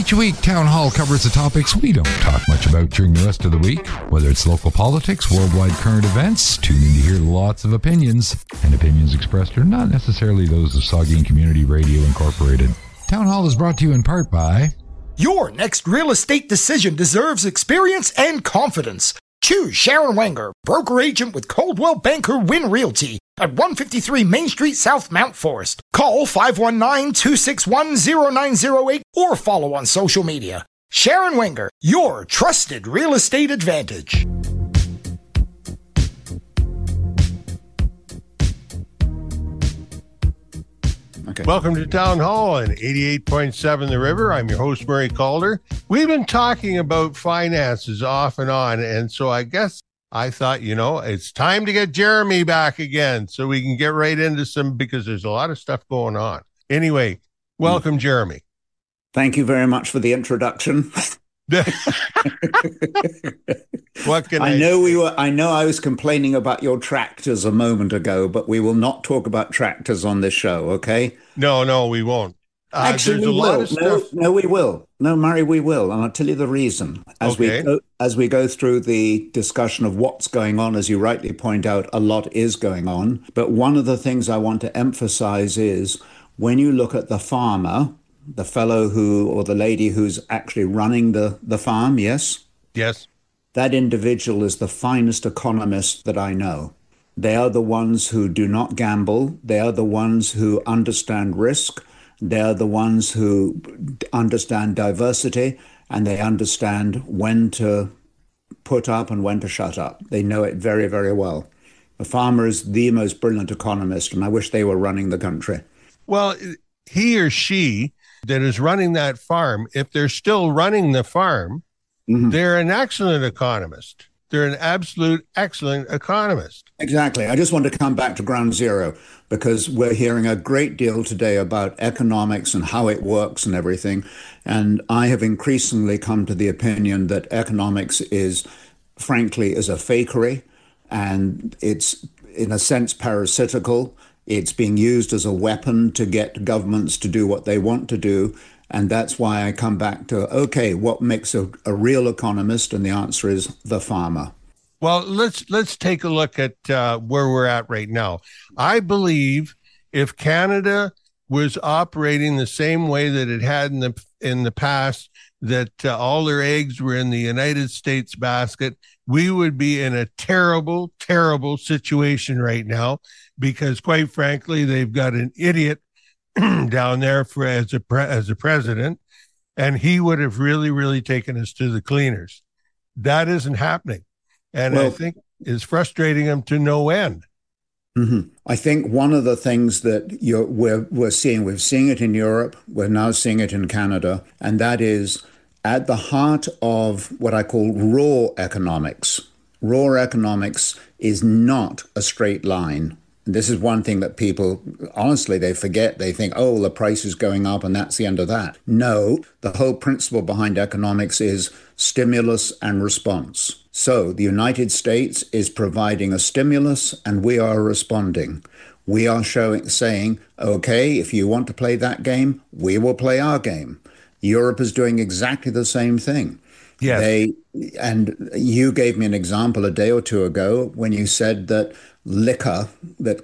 Each week, Town Hall covers the topics we don't talk much about during the rest of the week. Whether it's local politics, worldwide current events, tune in to hear lots of opinions. And opinions expressed are not necessarily those of Saugeen Community Radio Incorporated. Town Hall is brought to you in part by... Your next real estate decision deserves experience and confidence. Choose Sharon Wenger, broker agent with Coldwell Banker Wynn Realty at 153 Main Street South, Mount Forest. Call 519-261-0908 or follow on social media. Sharon Wenger, your trusted real estate advantage. Okay. Welcome to Town Hall on 88.7 The River. I'm your host, Murray Calder. We've been talking about finances off and on, and so I thought, it's time to get Jeremy back again so we can get right into some, because there's a lot of stuff going on. Anyway, welcome, Jeremy. Thank you very much for the introduction. What can I know I was complaining about your tractors a moment ago, but we will not talk about tractors on this show, okay? No, we won't. Actually, we will. No, we will. No, Murray, we will. And I'll tell you the reason. As we go through the discussion of what's going on, as you rightly point out, a lot is going on. But one of the things I want to emphasize is when you look at the farmer, the fellow or the lady who's actually running the farm, yes? Yes. That individual is the finest economist that I know. They are the ones who do not gamble. They are the ones who understand risk. They are the ones who understand diversity, and they understand when to put up and when to shut up. They know it very, very well. The farmer is the most brilliant economist, and I wish they were running the country. Well, he or she that is running that farm, if they're still running the farm, they're an excellent economist. They're an absolute excellent economist. Exactly. I just want to come back to ground zero, because we're hearing a great deal today about economics and how it works and everything. And I have increasingly come to the opinion that economics is a fakery, and it's in a sense parasitical. It's being used as a weapon to get governments to do what they want to do. And that's why I come back to, okay, what makes a real economist? And the answer is the farmer. Well, let's take a look at where we're at right now. I believe if Canada was operating the same way that it had in the past, that all their eggs were in the United States basket, we would be in a terrible, terrible situation right now, because quite frankly, they've got an idiot down there as a president, and he would have really, really taken us to the cleaners. That isn't happening. And I think is frustrating them to no end. I think one of the things that we're seeing it in Europe, we're now seeing it in Canada, and that is at the heart of what I call raw economics. Raw economics is not a straight line. This is one thing that people, honestly, they forget. They think, oh, the price is going up and that's the end of that. No, the whole principle behind economics is stimulus and response. So the United States is providing a stimulus and we are responding. We are saying, okay, if you want to play that game, we will play our game. Europe is doing exactly the same thing. Yes. And you gave me an example a day or two ago when you said that liquor, that